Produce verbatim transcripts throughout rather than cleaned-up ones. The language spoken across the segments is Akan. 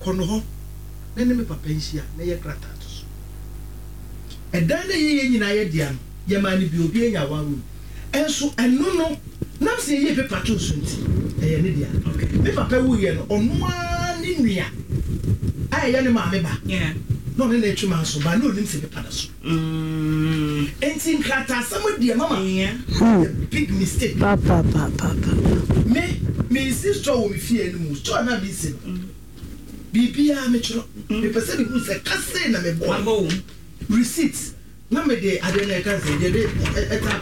kono ho na ne me papa nhia na ye krata to so edan na ye nyina ye dia no ye ma ne bi obi enya waru enso eno no nam se ye pepa to so nti e ye ne dia me papa wu ye no ono a ne nua ai ye ne ma me ba yeah no ne na twuma so ba no nim se pepa da so mm enti krata some dia mama yeah big mistake papa papa papa me me sister wo me fie no mu so na bi se bibia me chro me pese me hu se kase na me boy receipt na me de ade na ka se de de eta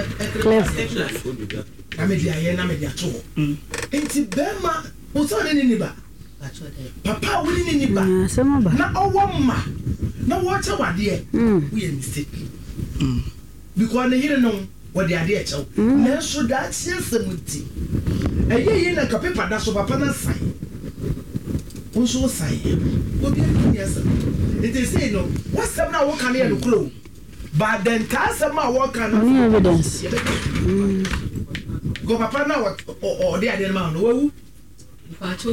na me de aye na me de ato enti bema wo so ne ni ba papa wo ni ni ba na owo ma na wo cha wade we mistake because ne hire no wo de ade e chew na so da chesemuti eye ye na ka paper da so papa na sign also sign obi yes it is say no what's up now what can you do but then tasa ma what can no evidence go papa na what or dey ade ma no wu pacho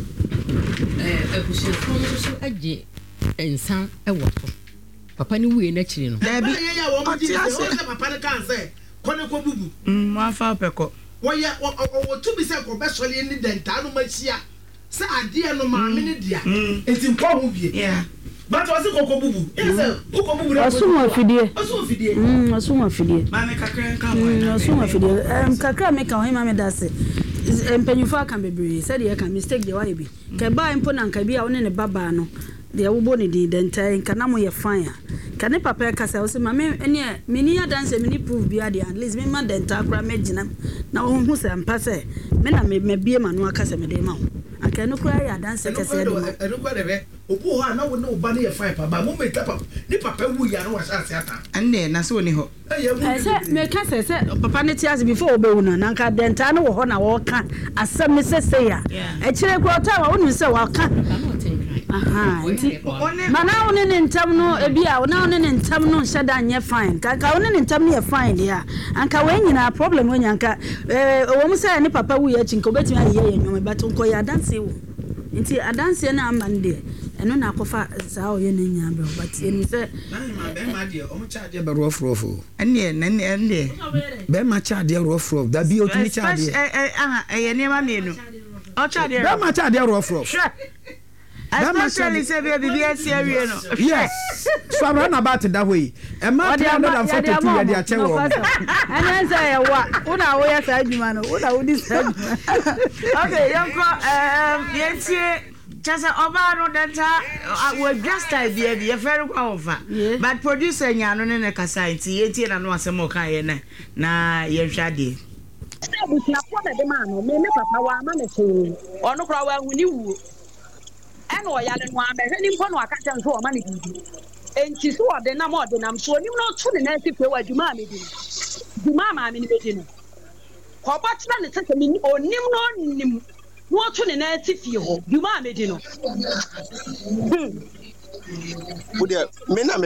eh ebusia fon so age ensan e woto papa ni wu e na kire no da bi ya wo mo di say papa ne kan say kone ko bubu mm ma fa peko wo ya wo to bi say ko be sole ni denta no ma chia say ade no ma me ne dia enti mpo ho bie yeah but was it koko bubu yes koko bubu asuma fidie asuma fidie mm asuma fidie ma me kakra nka mo na asuma fidie em kakra me ka ho ma me dase empenyufo aka bebre say de ka mistake de why bi ka ba impo na nka bi a woni ne baba no de wo ne di denta nka na mo ye fine ka ne papa ka say o se ma me ene me ni adanse me ni proof bi ade at least me ma denta akra me gina na wo hu se ampa say me na me bie ma no aka say me de ma ho aka no kra ya adanse ka say de eno kwa de be obu ho na wo ne oba ne ye fine papa mo me tapa ni papa wu ya no wa sha se ata ande na so ni ho eh say me ka say say papa ne tias before obewu na nka denta no wo ho na wo ka asem ne say say ya e kire kro ta wa wonu say wa ka aha nti mana woni ne ntam no ebi a wona woni ne ntam no nhyada anye fine ka ka woni ne ntam ne ye fine ya anka we nyina problem we nyanka eh wo mu say ne papa wu ya chinka obetimi aye ye nyome bato nko ya dance wo nti adanse na amande eno na akofa za o ye ne nya bro but eni say na ma be ma de o mu charge be rough rough ande na ande be ma charge rough rough da bi o tumi charge eh eh aha eh ne ma me no o charge be ma charge rough rough especially say baby be serious no yes so I'm run about that way e ma three hundred forty-two ya dia che wo ana say wa una wo ya sa adwuma no una wo di sa okay yanko um yentie just oba no data we just time be be very qualified but producer nya no ne kasa nti yentie na no asem o kan ye na na ye hwade busia ko na de ma no me me papa wa ma me che ono kra wa huni wu eno ya le no ame hwani mpo no aka chan so o ma ne bibi enti so ode na ma ode nam so onim no to ne na sife wa djuma me di djuma ma me ni be no ko ba tna ne tete me onim no onim no to ne na sife ho djuma me di no ode me na me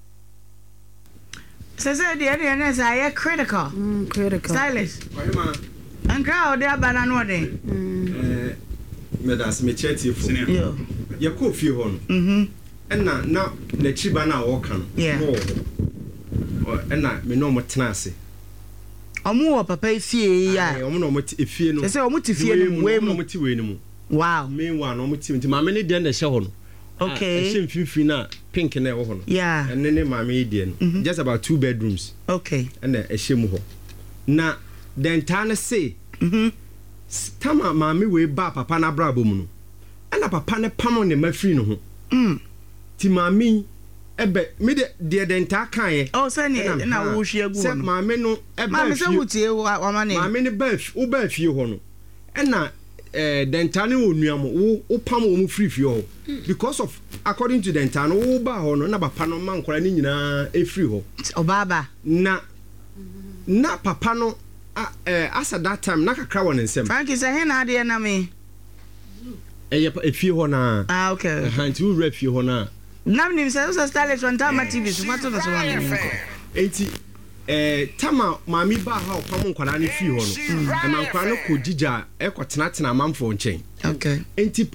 so so the area na say critical mm critical stylish anka ode abana no ode eh me da se me cheti fu yo ye ko fie ho no mhm enna na na chiba na wo kan no enna me no mo tena ase omo wo papa fie ya omo no mo ti fie no se omo ti fie no we mo ti we no mu wow me wa no mo ti nti ma me ne de na hye ho no okay e hye mfimfi na pink na wo ho no yeah enne ne ma me de no just about two bedrooms okay enna e hye mu ho na den ta na say mhm tama maami we ba papa na brabo mu no ana papa ne pam ne mafiri no ho mm ti maami ebe me de de denta kan ye oh say na wo hwe agu se maami no ebe maami se wutie wa ma ne maami ne ba wo ba fie ho no ana eh denta ne onua mo wo pam wo mu free fie ho because of according to denta no wo ba ho no na papa no man kwara ni nyina e free ho obaba na na papa no ah eh asa that time na kakra won nsem Frankie say he na de na me eh e fie ho na ah okay hanti wo ref fie ho na nam nim say so stylish one time T V so fato no so one enti eh tama mami ba ha opam nkwara ne fie ho no e man kwara no ko dija e ko tena tena manfo nchen okay enti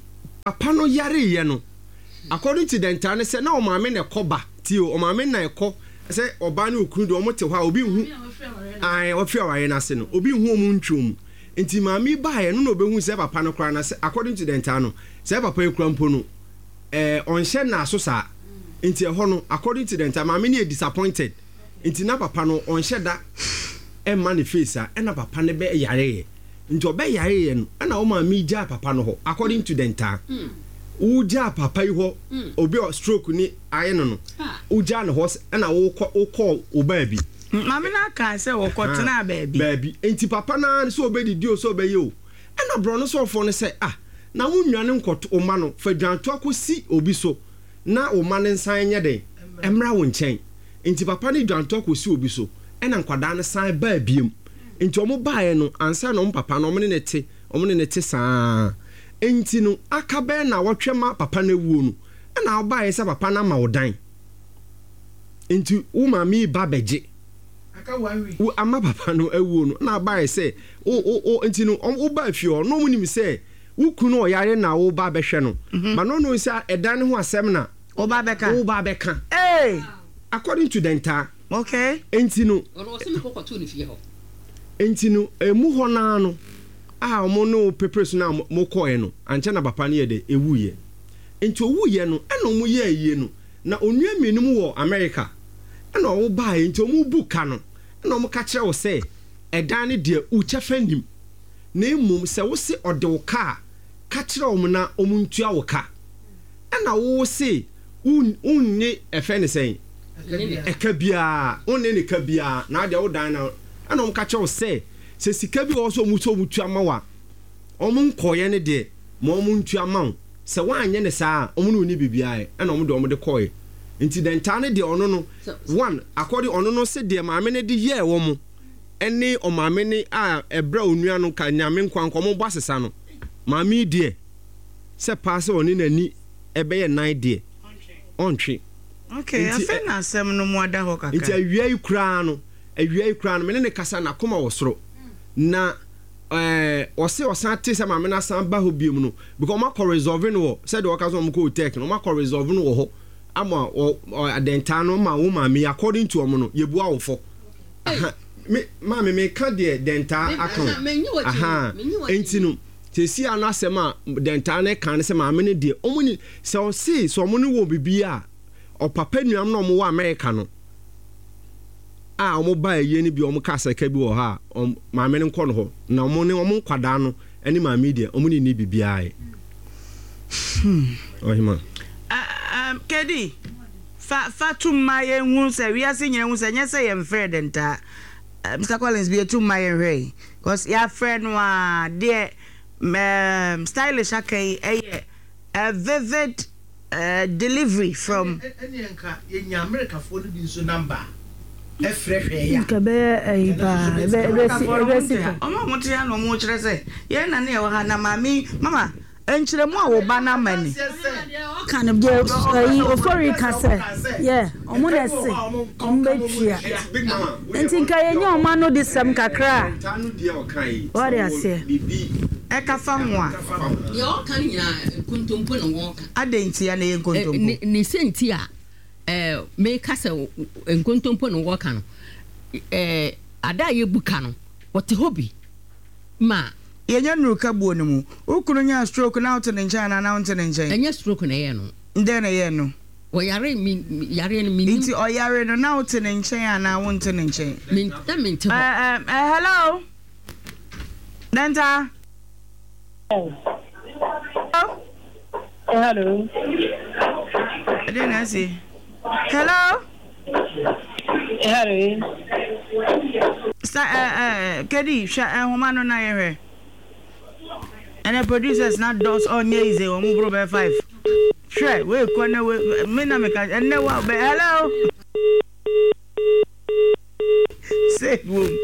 papa no yare ye no according to the entire say na o maame na ekoba ti o maame na ekọ say oba na okunu do omote hwa obi hu ai ofi awaye na se no obi hu omu ntwom nti maame ba ye no na obehu say papa no kra na say according to the entire no say papa ekura mpo no eh onhye na aso sa nti ehọ no according to the entire maame na disappointed nti na papa no onhye da e man face a na papa ne be yare ye nti obe yare ye no na o maame gya papa no ho according to the entire uja papa yi ho obi stroke ni aye no no uja ne ho na wo ko oba bi mama na ka se wo ko tena baabi baabi enti papa na so obe didi o so obe ye o na bro no so fo no se ah na wo nwane nkoto o ma no fa dwanto akosi obi so na o ma ne nsan nye den emra wo nchen enti papa ni dwanto akosi obi so na nkwada ne san baabiem enti omo baaye no ansa no papa no omo ne te omo ne te saa enti no akabe na wotwema papa na wuo no na obaye se papa na ma wodan enti wo mami ba beje aka wanwi wo ama papa no awuo no na abaye se o o enti no wo ba fio no mu nim se wo kunu o yare na wo ba behwe no ma no no se edan ho asem na wo ba beka wo ba beka eh according to denta okay enti no ono se me kokoto ni fie ho enti no emu ho na no ah mo no pepper so na mo koe no anche na papa ne ye de ewuye enti owuye no ena mo ye yie no na onua mienum wo America ena wo ba enti mo buka no ena mo ka kire wo se edan ne de uchefa nim na emum se wo se ode wo ka ka kire wo na omuntua wo ka ena wo se unni efe ne sen eka bia unni ne ka bia na de wo dan na ena mo ka kire wo se se sika bi wo so muto mutu amawa omun koye ne de mo omun tu amaw se wanye ne saa omun oni bibia e na omde omde koye nti denta ne de ono no one according ono no se de maame ne de ye wo mu ene o maame ne a ebra onua no ka nyame nkwanko mo bo asesa no maame de se pass oni nani ebe ye nine de ontwe okay afa na asem no mo ada ho kaka nti awia ikura no awia ikura no me ne kasa na koma wo soro na eh ose osan te se ma me na san ba ho biem no because ma ko resolve no said the workers on ko take no ma ko resolve no ho ama adenta no ma wo ma me according to omo no yebu awofo me ma me me ka de denta account aha enti no te si anasema denta ne kan se ma me ne de omo ni se o si so omo ni wo bibia o papa nuam no omo wo America no ah omo ba ye ni bi omo ka saka bi wo ha maame ne nko no ho na omo ne omo kwada no eni maame dia omo ni ni bibia ai hmm ohima um kedi fa fatuma ye hu se wi ase nyere hu se nye se ye mfred nta Mister Collins be too my way because your friend wa there um, stylish akai a vivid uh, delivery from any enka ye America for the so number e frehwe ya ka be e ba be be si omo mo tia no mo kire se ye na na e wa na mami mama enchire mu a wo ba na mani kind of girl uh, ofori kase yeah omo na se omo be tia entinka ye nya oma no disam kakra tanu dia okai what they say e ka fa ho a yo kan nyina kuntumpo no wo ka adenti ya na ye kuntumpo ni senti a eh me kase nkuntumpo no wo ka no eh ada ye buka no wote hobi ma yenya nuruka buo no mu ukunu nya stroke na out in China na out in China enya stroke na ye no nde na ye no o yare mi yare no mi nti o yare no na out in China na out in China min ta min te uh, uh, hello Denta oh hello I didn't see hello hello sta uh uh kedi sha eh homa no na ye and the producers not those on easy or move by five. Sure, we corner with me na me and no but hello. Say boom.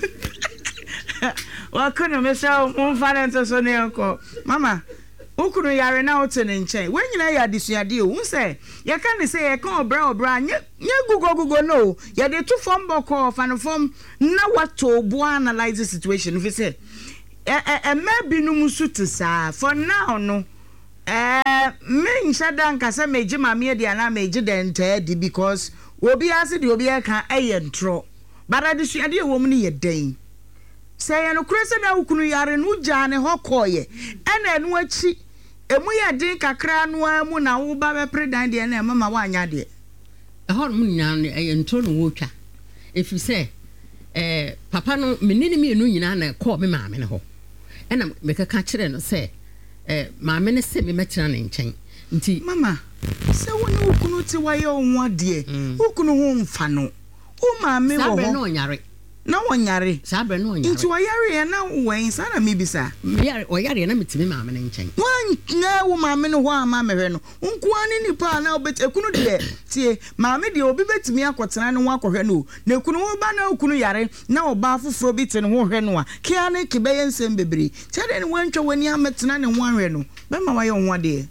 Well couldn't miss out one finance so near ko. Mama, who could yare now out in chain? When you know ya this ya deal, who say you can't say I can't brow brand you go go go no. Ya de two form boko fan form now what to analyze the situation if you say eh eh maybe no musu to sa for now no eh me nshada nkasa meji mame de ana meji denta di because obi ase de obi aka eye ntro bara de suade wo mu ne ye den say no krese na ukunu yare no jane hokoye ena enu achi emu ye den kakra no amu na wo ba be predan de na mama wa anya de e ho mu nya no eye ntro no wo twa if you say eh papa no menini me enu nyina na call me maame ne ho ena me kaka kire no say eh maame ne se me metira ne nchen nti mama se woni ukunu ti waye onwa de ukunu ho mfa no o maame wo ho sabe no nyare na wonyare sabe no nyare nti wayare na wen sana me bisa yare oyare na metimi maame ne nchen wan na wo maame no ho ama mehwe no nkoa ne nipa na obet ekunu de tie maame de obi betimi akotena ne ho akohwe no na ekunu wo ba na okunu yare na oba afoforo bi te ne ho hwe no a kia ne kebeye nsem bebre tade ne wantwa wani ametena ne ho ahwe no be ma waye ho ade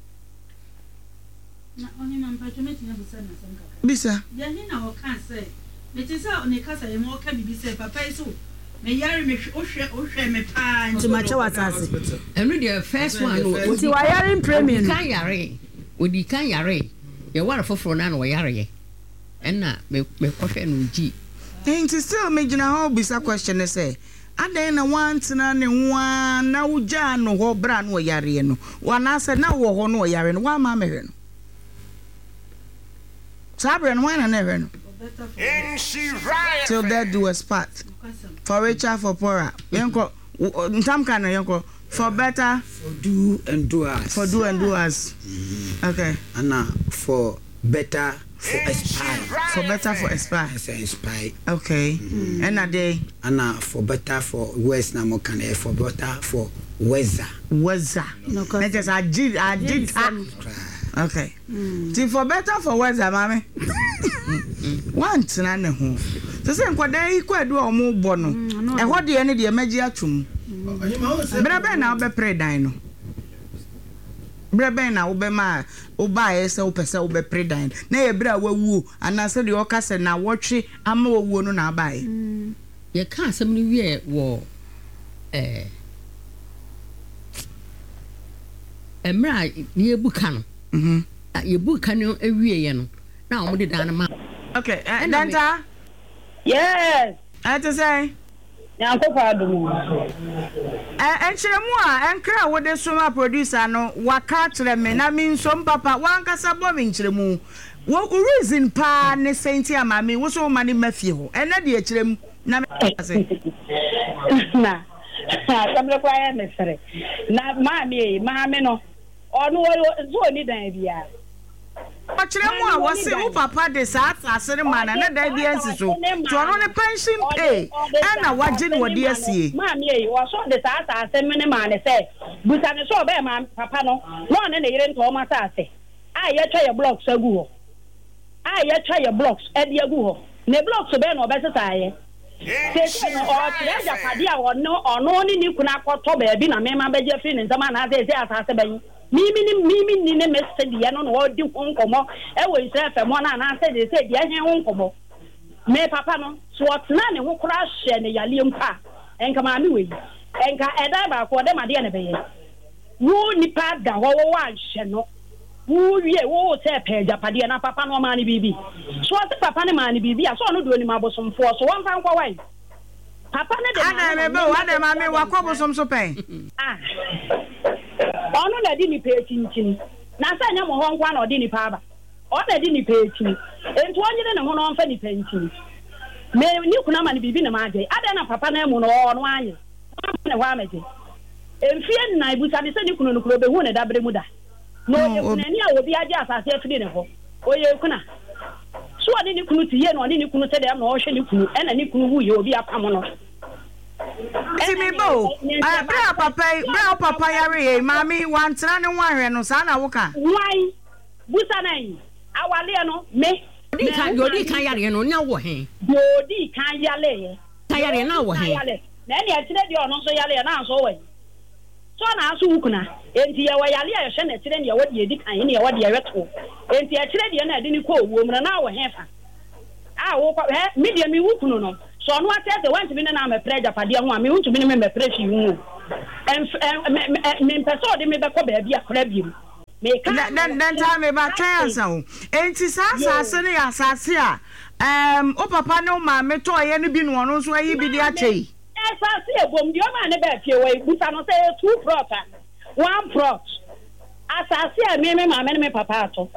na oni mampacho metina bisa na sanka bisa ya hina ho kan say metisa oni kasa ye mo ka bibi say papa iso me yare me ohwe ohwe me pa nti ma cha watase enu the first one nti wa yare premium kan yare odi kan yare ye ware foforo na na wo yare ye enna me me kohwe no ji nti still me gina ho bisa question say adan na wantena ne nwa na uja no ho bra no yare no wana se na wo ho no yare no wa ma mehwe no sabre no wana na hwe no till that do a spot for richer for poorer yanko ntam kana yanko for better for do and doers for do and doers mm-hmm. Okay and for better for aspire for better for aspire aspire okay mm-hmm. And a day and for better for west na mo kan for better for weather weather no cause just I did I did okay ti for better for weather mama want na ne ho so say nkwadan yi kwadu o mo bo no e ho de ne de magi atwum brebe na obe predan no brebe na obe ma oba ese opese obe predan na ye bra wawu anase de okase na wotwe ama wawu no na abae ye ka asem no wie wo eh emra ni ebuka no mhm ye buka no ewie ye no na o mo de dan ma okay uh, Danta yes I to say yanko fa do eh enchiremu a enkra wo de soma producer no waka kire me na mi nsom papa wankasa bo mi nchiremu wo reason pa ne senti ama mi wo so ma ne mafie ho ena de echirem na me ase na kamle kwa ya mesere na ma mi ma me no onu wo ni dan bia Ochiremu a wose wo papa de sa asase mana na da bi ansi so to ono ne pension pay ana waje ne wodi asie ma mi e wo so de sa asase me ne ma ne se busa ne so be ma papa no no ne ne yire nto o ma asase a ye twa ye blocks agu ho a ye twa ye blocks e de agu ho ne blocks be no be sesa ye se se no o tire ja pade a ono ono ni ni kuna akoto ba bi na me ma be je free ne nzama na se se asase ban mimi ni mimi ni ne message dia no no di honkomo e we se fe mo na na se de se dia hen honkomo me papa no so otna ne ho kura hye ne yale mpa enka ma mi we enka eda ba ko de ma de ne be ye wo nipa da ho wo wa hye no wo wie wo se pe japade na papa no ma ni bibi so se papa ne ma ni bibi a so no do ni ma bosomfo so won fa nkwa wai papa ne de ana me be wa de ma me wa kwa bosom so pen ah ono na di ni pe chinchin na sa nya mo ho nkwa na odi ni pa ba o na di ni pe chin entu onye ne ho no mfa ni pe chin me ni kuna ma ni bibi na ma age ada na papa na mu no ono anye ne wa meje emfie na ibusa ni se ni kunu no kuro be hu ne dabre mu da no ye kuna ni a obi age asase afide ne ho oye kuna so odi ni kunu tiye no odi ni kunu se de am no o hwe ni kunu e na ni kunu hu ye obi apam no Timibo, ah, bra papa, bra papa yare, mami, wantana ne wanhwe no sa na woka. Why? Busa nai. Awale no me. Odi kan odi kan yare no nya wo he. Odi kan yale. Kan yare na wo he. Na ne atire de ono so yale na so we. So na aso wukuna. Enti ya wa yale ya hwe na atire ne wodi edi kan ne ya wodi ya weto. Enti atire de na ade ni ko owo mu na wo he fa. ah wo eh media mi wukunu no so no ate say want me na me pressure pade ho a me want me me pressure hu em me person de me be ko ba bia kra bi me ka dan dan time me ba try answer o enti sa asase ne asase a em o papa ne o ma me to ye ne bi no no so ayi bi di achei asase e bom di o ma ne ba fie we busa no say two plot one plot asase a me me ma me me papa ato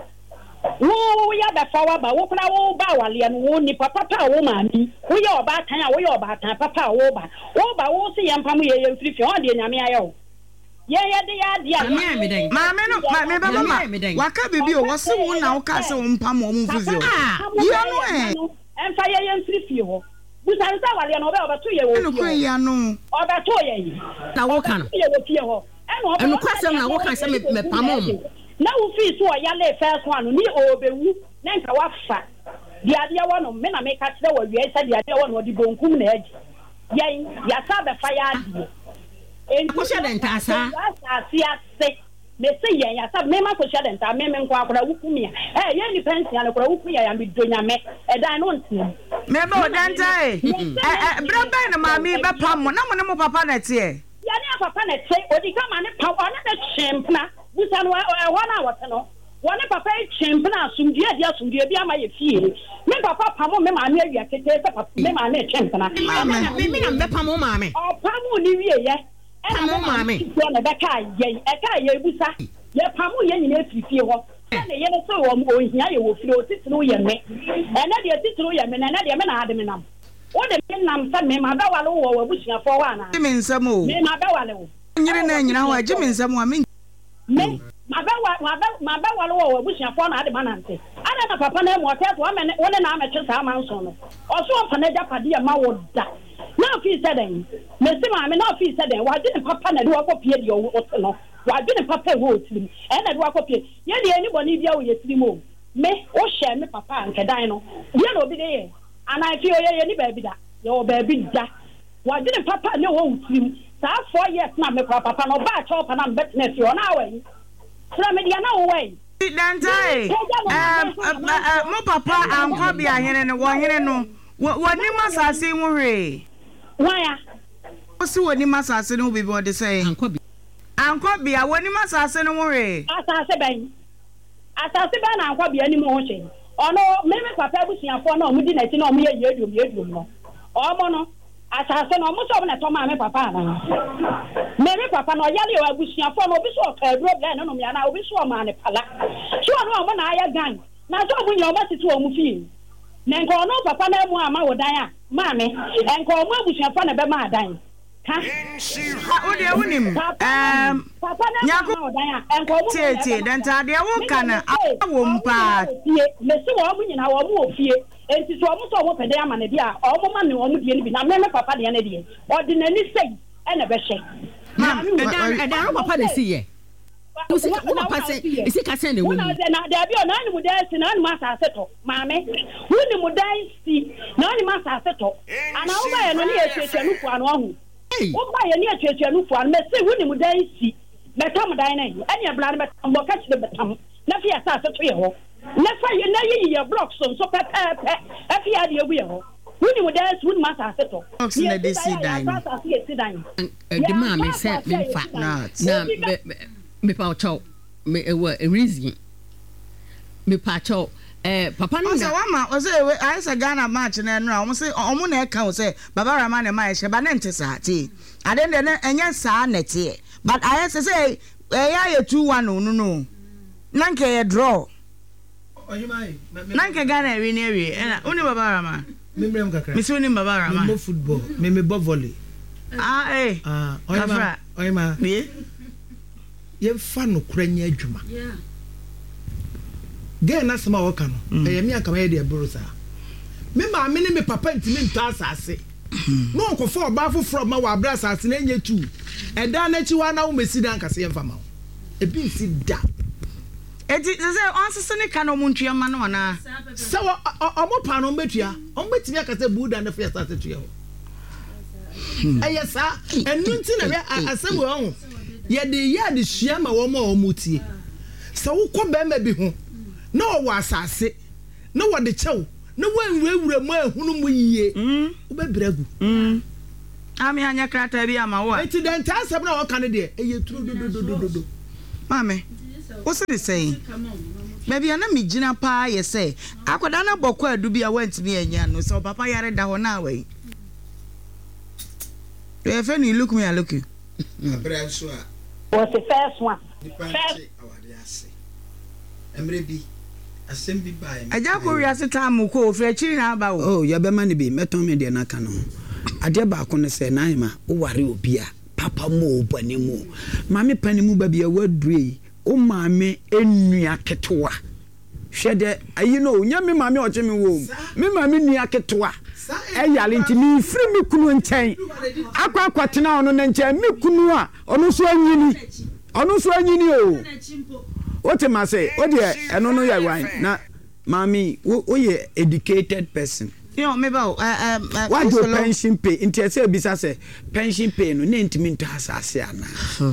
wo ya da fawa ba wo kra wo ba wale no wo ni papa pa wo ma mi wo ya oba tan a wo ya oba tan papa wo ba wo ba wo se yam pam ye yam firi fi on de nyame ayo ye ye de ya de ya ma me no ma me ba ma waka bibi o wo se wo na wo ka se wo mpam o mu fuzio ye no eh enfa ye yam firi fi ho busa nsa wale no ba oba to ye wo no ko ya no oba to ye na wo ka no ye wo fi ho eno kwasem na wo ka se me pam o mu na wo fi so ya le first one ni obewu na nka wafa dia dia wono me na me ka kire wo wie sa dia dia wono di bonkum na agi yen ya sa be fa ya die en ko sha den ta sa asi ase me se yen ya sa me ma ko sha den ta me me nko akora wukumia eh yen ni pension ya akora wukumia ya me donya me e dan no ntim me ba o dan ta e eh bra ba na ma mi be pam mo na mo ne mo papa na te e ya ni papa na te odi ka ma ne pa ona na chempna busa no e wona wote no wona papa chempna asumdie dia asumdie bi ama ye fie me papa pamo me ma na awia kete se papa me ma na chempna me me na me pamo ma me o pamo ni wie ye e na ma me so na be ka ye e ka ye busa ye pamo ye nyina fifie ho na ye no so wo ohia ye wo fie o titinu ye me e na de titinu ye me na na de me na ade me nam o de me nam sa me ma ba wale wo wo busia fo wa na me nsam o me ma ba wale wo nyire na nyina ho agi me nsam o me me mabawa mabawa mabawa lo wo busuafo na ade manante ada na papa na mu oteto amene wona na ameche sa amanso no oso ofa na japade ya ma woda na fi seden me se ma me na fi seden wa de papa na de wa kopie de o no wa de papa wo otrim e na de wa kopie ye de ani boni bia wo yetrim o me o hye me papa ankedan no ye na obi de ye ana fi o ye ye ni ba bi da ye o ba bi da wa de papa ne wo otrim sa four years na me papa no ba cho pa na bet na fi o na awen sra me dia na wo wen dan tai eh mo papa anko bia hene no wo hene no woni masase wo hwe waya o si woni masase no bibi o de say anko bia anko bia woni masase no wo hwe asase ben asase ben na anko bia ni mo ho hye ono me me papa busuafo na o mu di na ti na o mu ye yedum yedum no o mo no asase no mo so na to ma me papa na me me papa no yale o abusuafo no obi so ka duro bla no no me na obi so ma ne pala so no mo na aya gan na so bu nya o ba titu o mu fi na nko no papa na mu ama wo dan a ma me enko mo abusuafo na be ma dan ka o de wonim um papa na ma wo dan a enko mo tie dan ta de wo kana awo mpa me se wo mu nyina wo mu ofie enti so omo so omo pede ama na bia omo ma ne omo die ni bi na me me papa de na die ordinary say e na be hye ma e da ro papa de si ye o si o papa se e si ka se ne wo na na da bia na ni mu dai si na ni ma sa seto ma me wo ni mu dai si na ni ma sa seto ana wo ba ye no ni e twetwe nu fu anu ahu wo ba ye ni e twetwe nu fu anu me se wo ni mu dai si me tam dai na yi anya bla na be tam bo ka chi be tam na fi asa seto ye ho na fa ye na ye ye blocks so so pepe afi ade ebu ye ho wuni mu dance wuni ma sa seto blocks na de si dan de ma me se me fa na me pa cho me e wa reason me pa cho eh papa no na wa ma o se I say Ghana match na no o se o mu na e kan o se baba rama na ma e she ba na nte sa ti ade de na enya sa na tie but I say say eh ya ye two one no no nanke ye draw nanke Ghana wi na wi na uni baba rama memrem kakra mi so ni baba rama me football me me bo volley ah eh ah oyma oyma ye ye fa no kranya adwuma yeah gen na sama woka no eh me akama ye de burusa me ma me ni me papa ntimi nta asase no ko for ba foforo ma wa bra asase na enye tu e da na chi wa na wo mesi dan kase ye mfa ma e bi nsi da eti se on sese ne ka no muntua ma no na se omo pa no metua on betimi akase buda na fi asase tua ho eye sa enu nti na asem wo ho ye de ye de hia ma wo ma wo mutie se wo ko be ma bi ho na wo asase na wo de chew no wan wewura mu ehunu mu yie obebragu ami anya krata bi ama wo enti den ta asem na wo kan de eye turu do do do do mame what's it saying maybe ana mi gina pa ye say akoda na bokọ adu bi a wantimi anya no so papa yare da ho na we you fe ni look me I look you abra so a was the first one first awade ase emre bi asem bi bai aja ko wi ase tam ko ofre chiri na ba wo oh ya be ma ne bi meton me de na ka no ade ba ko ne se na ma wo ware obi a papa mo obani mu mame panimu ba bia wadure o mame enua ketewa hwede ayi no nya me mame o che me wo me mame nua ketewa e yale nti mi firi mi kunu nchen akwa kwatena ono na nchen mi kunu a ono so anyini ono so anyini o o te ma say o de eno no ya wan na mami o ye educated person you know me ba uh what do pension pay inti say bisa say pension pay no na ntimi nto asase ana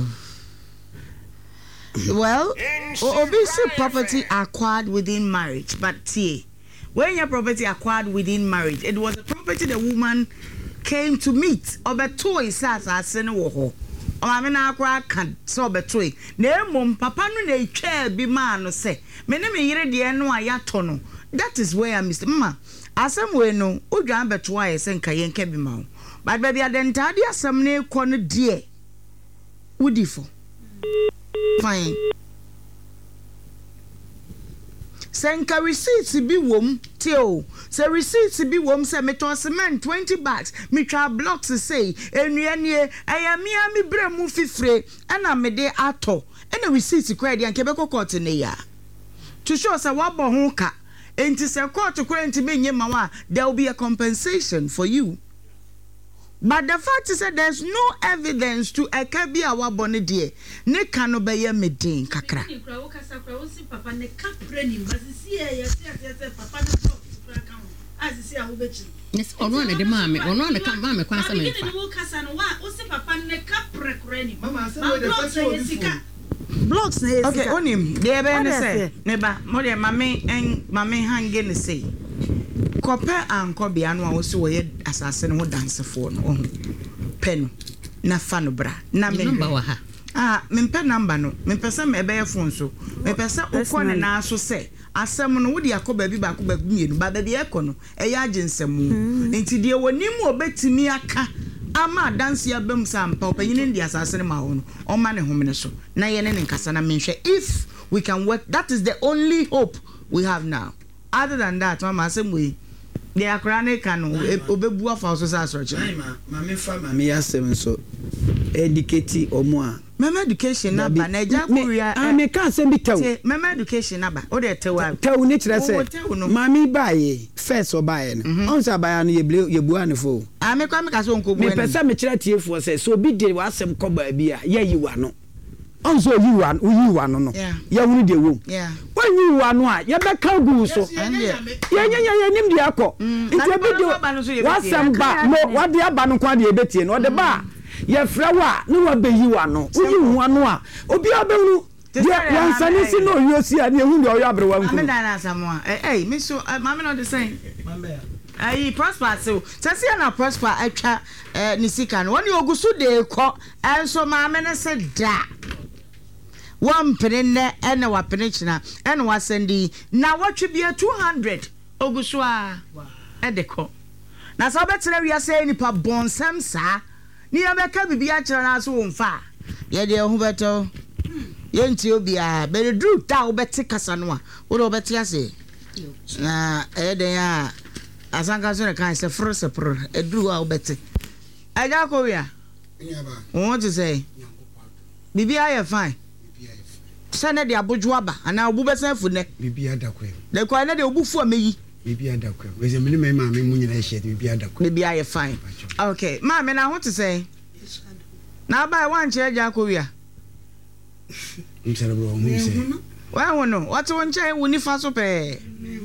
well obviously property acquired within marriage but see when your property acquired within marriage it was a property the woman came to meet obeto isas asene wo ho o ame na akwa kan so obeto na emom papa no na etwa bi ma no se me ne me yire de no ayato no that is where I mister mama asem we no odwan beto aye se nka yen ka bi ma ho but baby adenta de asem na ekọ no de udifo fine senka receipts bi wom tio se receipts bi wom se meto cement twenty bags mitwa blocks say enuanie ayamia mi bremu fifre ana me de ato ena receipts credit anke be court ne ya to show say wabo ho ka enti se court credit enti menye mawa there will be a compensation for you. But the fact is that there's no evidence to a kabi awa bone die ne kano be ye medin kakra papa ne kapre ni masisi e yesi papa ne asisi a hobechi yes ono na de mame ono na ka mame kwa sa me fa ni wo kasa no wa o se papa ne kapre kure ni mama say we the first one blocks na yesi okay onim de be ne say ne ba mo de mame en mame hange ne say kope anko bia no a wo se wo ye asase no dansefo no pen na fa no bra na me number wa ha ah me pen number no me pesa me be ye phone so me pesa ukọ ne na so se asem no wo de akoba bi ba akoba mienu ba ba bi ekọ no e ya agensemu enti de wonim obetimi aka ama dance ya bem sampa opanyine ndi asase ne ma ho no o ma ne homene so na ye ne nkasa na menhwe if we can work that is the only hope we have now other than that mama asem we they are chronic and obebu afa so sa so che ma mama fa mama ya asem so educate omo a mama education na ba na ja kuria ah me ka asem bi taw mama education na ba o de tewa taw ni kire se mama baaye first o baaye no on sa baaye no ye ye bua ne fo ah me kwa me ka so nko bua me pesa me kire tiefo se so bi de wa asem ko ba bi a ye yiwa no onzo yiwa uyiwa no no ya wuni de wo yeah when yiwa no a ye be ka gu so ye nya nya nim de akọ nti obi de wasam ba no wade aba no kwa de ebetie no de ba ye fra wa no wa be yiwa no uyiwa no a obi abenu ye wansani si no yosi a ne hu de oyo abrewa nku me da na samoa eh eh me so mama no the same ai prosper so sase na prosper atwa eh ni sika no woni ogusu de kọ enso mama ne se da one penene ene wa penechina ene wa sendi na watwe bia two hundred ogusu a edeko na so betere wi ase nipa bonsam sa ni ya beka bibia kire na so wonfa ye de hu beto ye nti obi a be dru ta obeti kasa no a wo do obeti ase na e de ya asanka so ne kan se fro se pro edru a obeti aja ko wi a what to say bibia ye fine sene de abojua ba ana obu besen fu ne bibia dakwe de kwa na de obufu ameyi bibia dakwe we ze mini me ma me munyina e shete bibia dakwe bibia ye fine okay ma me na what to say na ba wan che ja ko wi a msere bro mu se wa wono what won che woni fa so pe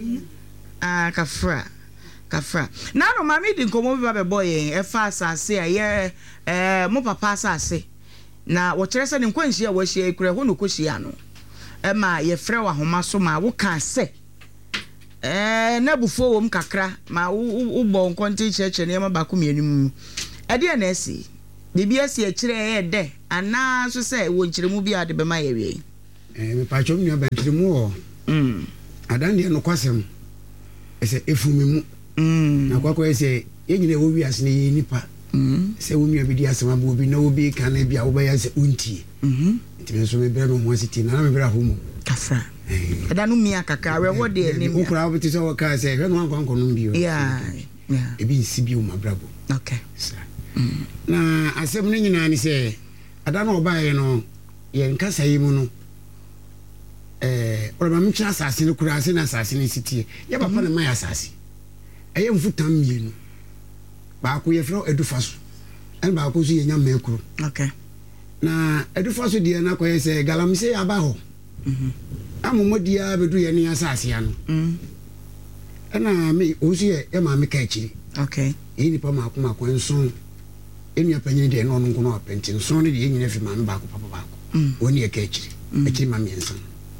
ah kafra kafra na no ma me di nkomo bi ba be boy e fa asase a ye eh mo papa asase na wo kire se ne nkwanhia wo hia ekure ho no kohia no e ma ye frɛ wa homa so ma wo ka se eh na bufo wom kakra ma wo bo nkonte church ne ma ba ko mienu mu ade na esi bibi esi e kire e de ana so se wo nkire mu bi ade be ma ye wie eh me pa chom nua ba nkire mu o mm adan de no kwasem ese efumi mu mm na kwakwa ese yenyine wo wi asne yi nipa mm se wo nua bi di asema bo bi na wo bi kan na bi a wo ba ya se unti mhm ntime so me bra no mo asiti na na me bra ho mu kasa ada no mia kakra we wo de ni mi ukura obiti so waka se hwe no anko anko no bio yeah yeah ebi nsi bio mabrabo okay na asem ni nyina ni se ada no ba ye no ye nkasa yi mu no eh oroma mcha asase no kura ase na asase ni sitie ye papa na mai asase eye mfutam mienu ba ko ye fro edufaso en ba ko so ye nya mekuru okay na edufaso die na ko ye se galamse aba ho mhm amomodia bedu ye ni asase ya no mm ana me osu ye e ma me ka akiri okay e ni pa ma ko ma ko nson enu apanyin de no no no apenti nson de ye nyina fi ma me ba ko papa ba ko oni e ka akiri akiri ma me nson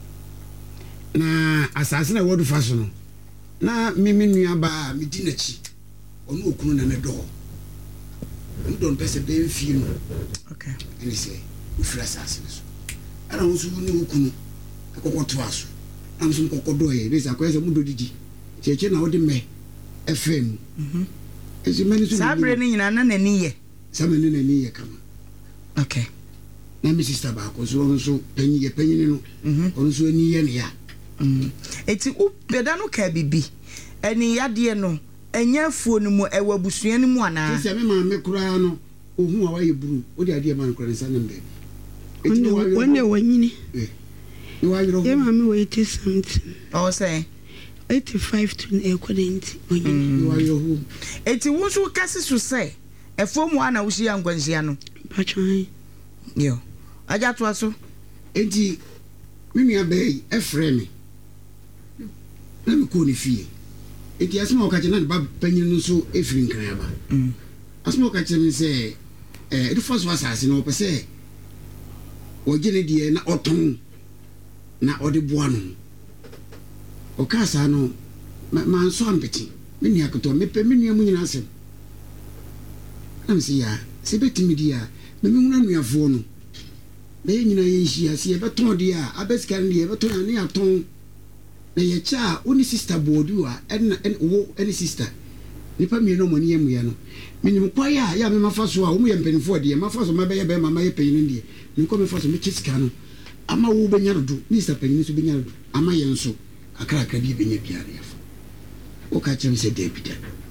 na asase na wodu faso no na mimi nua ba me di nachi onu okunu na ne do ndon pese be fi no okay ani se ufra asase so ara nso ni okunu akokoto aso am so kokodo ye be sa ko ese mudo didi cheche na odi me fm mhm ese mani so sabre ni nyina na nani ye sabre ni nani ye kama okay na mi sister ba ko so nso panyi ye panyi no mhm onso ani ye ne ya mhm eti u beda no ka bibi eni yade no enya afuo no mu ewa busua no mu ana sisi me ma me kura no ohun a wa ye buru odi ade ma nkura nsa ne mbe eti wonne wanyini eh you are your yeah mama we eighty something oh say eighty-five to equident onye you are your home eti wo so kase so say efo mu ana wo hia nkwanhia no patwan yo aja to aso enti mimi abai e frame na me ko ni fie enti asema o ka na ba panyin no so efiri nkran aba mm asema o ka me say eh it first was asase no pese o gene die na oton na odi boano o kasa no ma nso ambeti me ni akoto me pe me nua mu nyina asem am si ya se betimi dia me me huna nuafo no be nyina yenhia se e beton dia abeska ne e beton ane aton na ye cha oni sister bodu a en wo any sister nipa mi no moni emu ya no minim kwaya ya me mafaso a wo ye mpenifo de mafaso mabe ye be mama ye peyin de me ko me faso me chisika no ama wo benya do ni sa peyin so benya do ama ye nso akra akra bi benya biare yafo o ka chem se David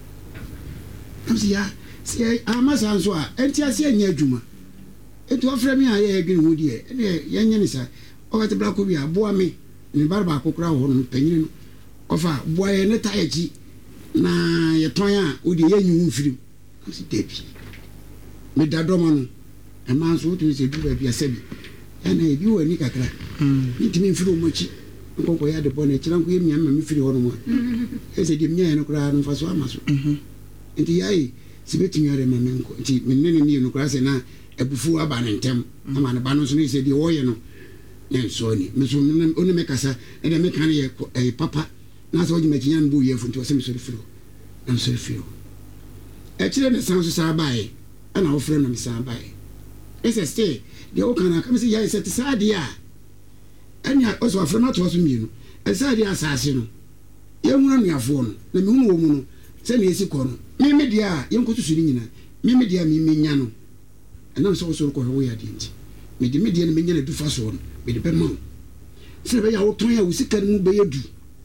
am si ya si ama sa nso a enti ase anya adwuma enti ofre mi a ye adwene ho de e ye nye ni sa o ka te bra ko bi aboa me ni barba akokra ho no peyin no ofa boa ye ne ta eji na ye ton a o de ye nyu mfirim am si David me dadoma no e man so to se du ba bi asabi ana ebi wani kakra mm ntimi mfiri omochi nkoko ya de bone kira nko yemia ma mfiri ho no mo ese de mnya no kra no faso amaso mhm nti yayi sibetimi ore ma menko nti menene ni no kra se na ebufu aba ne ntem ama ne ba no so ne se de wo ye no ne so ni me so oni me kasa e de me kan ye e papa na so ojima kinya mbu ye fu nti o se me so firo na so firo e kire ne san so sa bae ana wo fro na me sa bae ese stay de o kana kam se ya set sadia anya o so aframa to so mienu e sadia asase no ye hunu nuafo no na me hunu wo mu no se na esi ko no me me dia ye nko susu ni nyina me me dia me me nya no enam so so ko ho ya di nti me di me dia na me nya na du fa so no me di be ma se be ya wo ton ya wo sika mu be yedu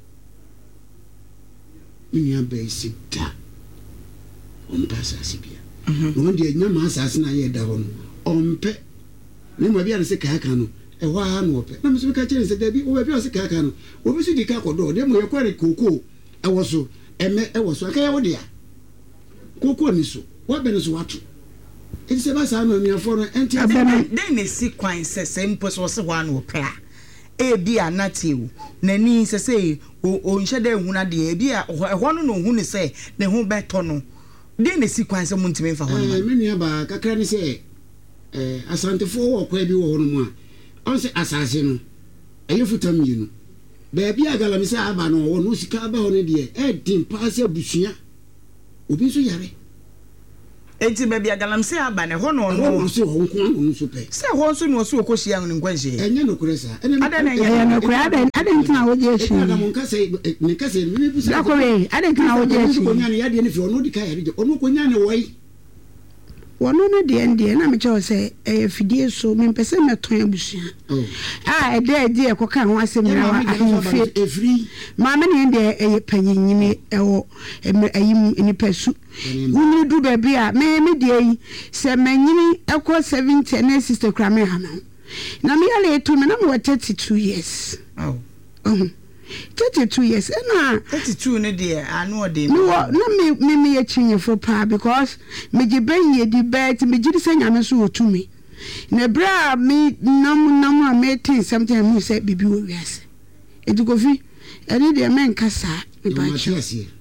me nya be sita on passa sibia no ndi nya ma asase na ye da ho no ompe ne mo bia se ka aka no e ho ha no ope na me so ka kire se da bi o bia se ka aka no o bi su di ka kodo de mo ye kware koko e wo so eme e wo so ka ye wo dia koko ni so wa be no so wato e se ba sa no mi afo no enti abana den ne si kwan se se mpo so se ho an ope a e bi anatewu na ni se se o nhye da ehuna de e bi a ho no no hu ne se ne ho beto no den ne si kwan se mu ntime fa ho no eh me nua ba kakra ni se eh asantefo wo kwa bi wo ho no mu a on se asase no eye futam yi no Baby agalamisa aba no wo no sika aba ho ne de e din paase abusua obi so yare enti baby agalamisa aba ne ho no no no so ho nko no so pe se ho so no so okohia no nkwanhie enye no kure sa ada na enye no kure ada ada ntina wo je chi ada mon ka se ne ka se mi bi sa ko we ada ntina wo je chi ko nya ne ya de ne fi ono di ka ya de ono ko nya ne woi wono no de ende na me che se e fidie so me pese meton abusua ah e de de e ko ka ho asem na wa ahemfe efri ma me ne de e panyinyini e wo ayim ni pesu wuni du be bia me me de yi se manyini e ko seventy na sister kra me ha no na me yale to me na me thirty-two years oh uh thirty-two years na thirty-two ne de anu ode no na me me me ye chinye for pa because me je ben ye di bet me je se nyame so otumi na bra me nam nam a me tin something me say bibi wo wiase edukofi ene de men kasa me ba chi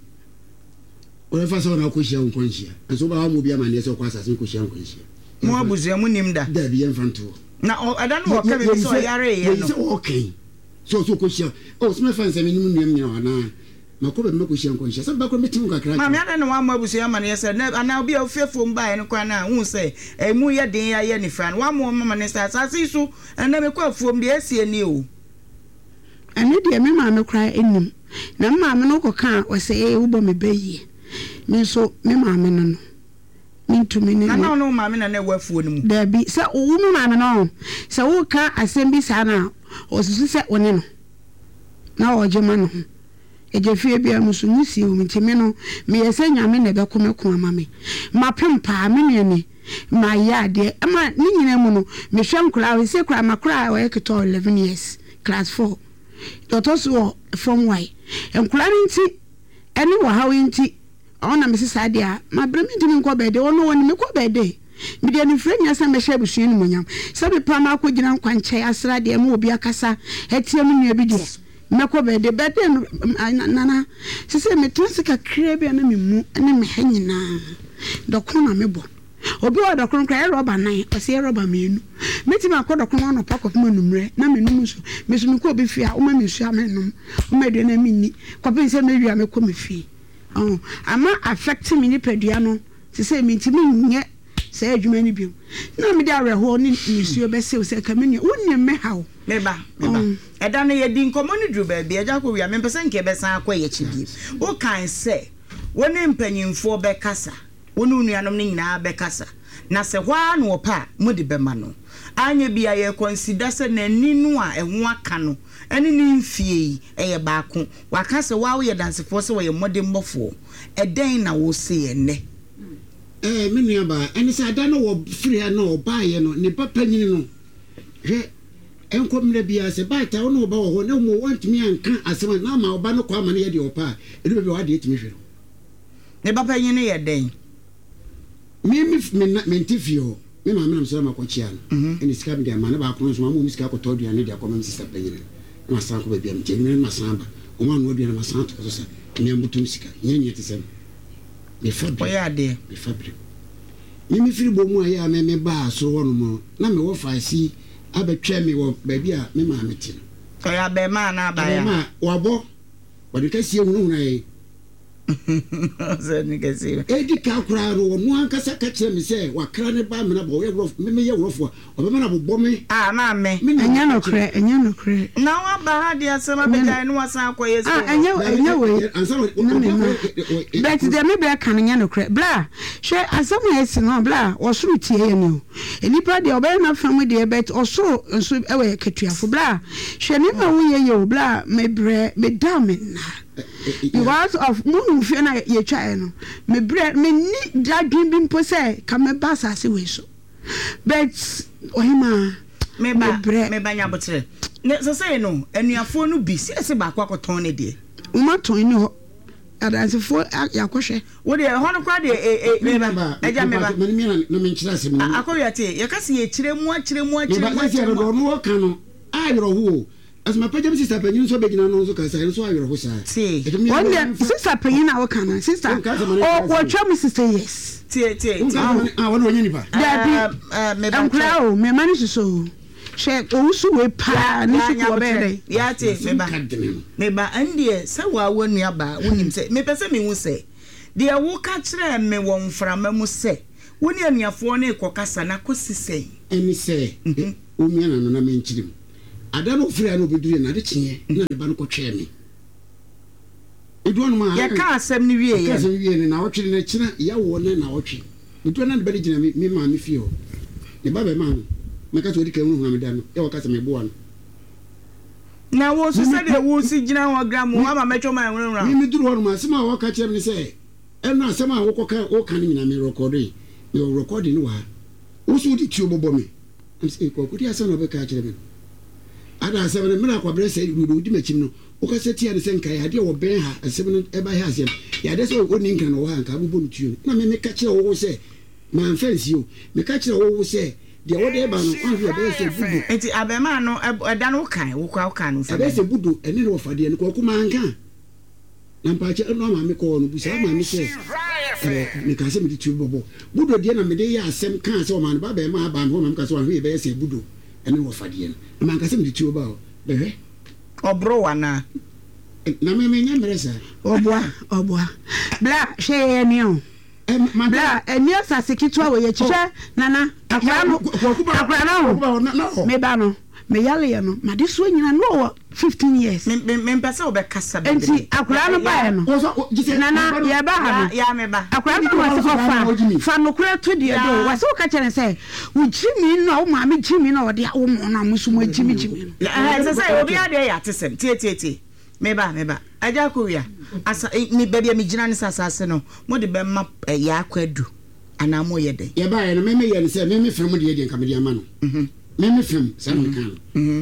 o fa so na ko hia nko hia enso ba mo bia ma ne se ko asase ko hia nko hia mo abuzua mu nim da da bi enfanto na ada no ka be so yare ye no so okay so so ko hia o so me fan se me nim nuam nya wana makobe me ko hia nko hia se ba ko metim kakra ma me ada no wa mo abuzua ma ne se na ana obi a ofefo mba en kwa na hu se e mu ye den ya ye ni fan wa mo ma ne sa asase so na me ko afuom de asie ni o ane de me ma me kra enim na ma me no ko ka o se e wo bo me bayi me so me ma me no no me to me na na no ma me na na wafuo no mu da bi se wo me ma me no se wo ka asem bi sa na o su se one no na o je ma no eje fie bia musu musi o ntime no me yese nyame na be ko me ko ama me ma pempa me ne ne ma ya de ama ni nyina mu no me hwam kura we se kura makura o yeketo eleven years class four dotos wo from why enkura nti ene wo hawo nti ona me sisa de a ma bremi ntimi nko be de ono woni me ko be de me de ni frenya sa me hye busu ni monyam se be pa ma ko gina nkwanche asra de mu obi akasa etie mu nua bi de meko be de be de nana sise me transika krebe na me mu na me hanyina dokon na me bo obi wa dokon kra e roba nan o se roba menu meti ma ko dokon no pakop ma numre na me num so me so me ko obi fia o ma me su amenum o ma de na me ni ko pe se me wi me ko me fi oh ama affect me ni pedua no sise me ntimi nye se adwuma ni biom na me de areho ni nisuo be se o se kamenya wonni me hawo meba meba eda no ye din komo ni dru ba bia ja ko wi a me pese nke be san akwa ye chidi o kan se woni mpanyimfo be kasa woni nuanom ni nyina be kasa na se hwa na opa mudi be ma no anya bia ye consider se na ninu a eho aka no ene ni mfie eye baako waka se wa wo ye dansefo se wo ye modern mofo eden na wo se ye ne eh me nua ba ene se ada no wo free na oba ye no ne papa nyini no hwe enko mre bia se baita wo no oba wo ne mo want me anka asema na ma oba no kwa ma ne ye de opa e do be wa de etimi hwe ne papa nyini ye den me me me ntifio me ma me na msema ko chia no ene sika bi de ma ne ba ko so ma mo mi sika ko to dua ne de akoma mi sister penyere ma san ko be bia mje me ma san ba o ma no dua na ma san to so se ne mbutum sika nye nye tesem me fabric oya de me fabric me mi firi bo mu aye a me me ba so wono mo na me wo fa si abetwa me wo ba bia me ma me ti oya be ma na ba ya ma wo bo wo de kasi ehunu na ye ze ni kasi e di ka kura ro no anka sa ka kire me se wa kra ne ba me na bo ye rof me me ye rofo o be me na bo bo me ah na me enya no kre enya no kre na wa ba ha dia asema be dai no wasan akoye se ah enya enya we but de me be kan enya no kre bla hwe asema esi no bla wo suru tie ye no enipa de obe na fam de bet oso nso e we ketuafo bla hwe ni ma wo ye ye bla me bre me dam na because of munu fie na ye twa no me bre me ni dadwin bi mpo se ka me ba sase we so but ohima me ba me ba nya botre ne so say no anuafo no bi se se ba kwa koton ne de uma ton ni ho adansefo yakohwe wo de ho no kwa de e me ba eja me ba me me na me nkyira se me akoya te ye ka se ye kire mu a kire mu a kire mu a kire mu no ka no ayro ho asma pagam sister penyin so begina no so ka say so ayro ho sa see one day sister penyin na wo kana sister oh what your sister yes tie tie ah wona onye ni ba da bi me ba o me mani so she owusu we pa ni su ko be dey ya te meba meba ndie se wa wonu aba wonim se me pese me hu se de wo ka kire me wo mframa mu se woni anuafo ne kokasa na kosisei emi se o mi na no na me nchirim ada no firi na obedure na de kyenye na ne ba no kotwe me edu no ma ya ka asem ni wie ye asem wie na wo twere na kina ya wo ne na wo twe edu na de ba de gina me ma me fie o ne ba ba ma no me ka to di ka hu hu me da no ya wo ka se me bo no na wo so se de wo si gina ho gram wo ama metwo ma enwura enwura mi mi duru ho no ma se ma wo ka kire me se e na se ma wo ko ka wo ka ni na me record e yo record ni wa wo so di ti obobo me am se ko ko di asa no be ka kire me ada asa me na kwa bre se du di machim no wo ka se ti ade se nka ya de wo ben ha ase me no e ba ha ase ya de so wo ni nka no wa nka bobo no tuo na me me ka kire wo se man fancy o me ka kire wo se de wo de ba no kwa hwe be se budu enti abema no eda no kan wo kwa kan no fa be se budu ene no fa de no ko kuma nka na mpache no ma me ko no busa ma me se eh me ka se me di tuo bobo budu de na me de ya asem kan se o ma no ba be ma ba no ma me ka se wa hwe be se budu ene wo fa de no ma ka se me di tuo ba o be hwe obro wana na me me nya meresa obwa obwa bla she ni o bla eni asase kitwa we ye chiche nana akra no akra no me ba no me yale ye no ma de so nyina no fifteen years me me mpesa obekasa be enti akra no ba ye no nana ye ba ha no ya me ba akra no wa se fa fa no kura to de do wa se o ka kire se wo jimi no o ma me jimi no o de o mo na musumo jimi jimi eh se se obi ade ya tesem tie tie tie meba meba aja ko wia asa mi bebia mi gina ne sasase no mo de be ma ya akwadu ana mo ye de ye ba ye no me me ye ne se me me frem de ye de nka me de ama no mhm me me frem se no kan mhm